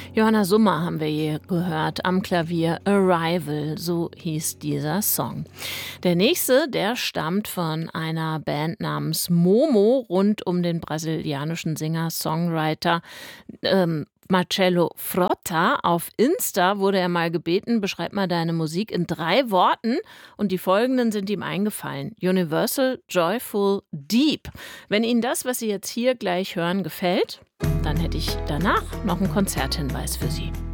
Johanna Summer haben wir hier gehört, am Klavier Arrival, so hieß dieser Song. Der nächste, der stammt von einer Band namens Momo rund um den brasilianischen Singer-Songwriter Marcelo Frota. Auf Insta wurde er mal gebeten, beschreib mal deine Musik in 3 Worten und die folgenden sind ihm eingefallen. Universal, Joyful, Deep. Wenn Ihnen das, was Sie jetzt hier gleich hören, gefällt, dann hätte ich danach noch einen Konzerthinweis für Sie.